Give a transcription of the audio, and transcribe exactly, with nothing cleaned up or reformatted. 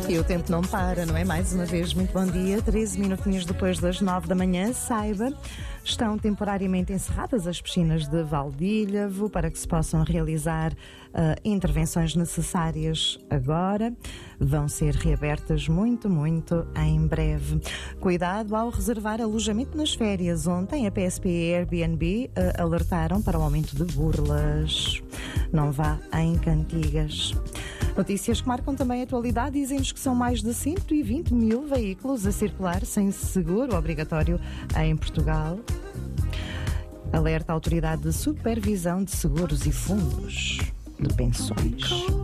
E o tempo não para, não é? Mais uma vez, muito bom dia. treze minutinhos depois das nove da manhã, saiba, estão temporariamente encerradas as piscinas de Valdilhavo para que se possam realizar uh, intervenções necessárias agora. Vão ser reabertas muito, muito em breve. Cuidado ao reservar alojamento nas férias. Ontem a P S P e a Airbnb uh, alertaram para o aumento de burlas. Não vá em cantigas. Notícias que marcam também a atualidade dizem-nos que são mais de cento e vinte mil veículos a circular sem seguro obrigatório em Portugal. Alerta a Autoridade de Supervisão de Seguros e Fundos de Pensões.